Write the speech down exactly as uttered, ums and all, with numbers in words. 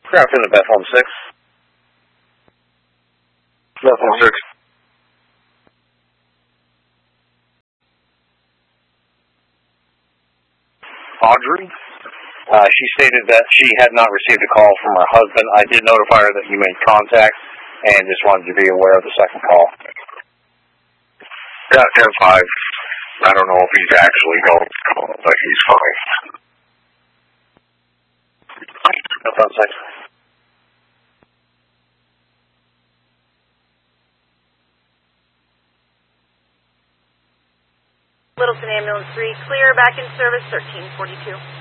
Craft into Bethlehem six. Bethlehem six. Audrey? Uh, she stated that she had not received a call from her husband. I did notify her that you made contact and just wanted you to be aware of the second call. Yeah, ten five. I don't know if he's actually going to call, but he's fine. Bethlehem six. Littleton Ambulance three, clear, back in service, thirteen forty-two.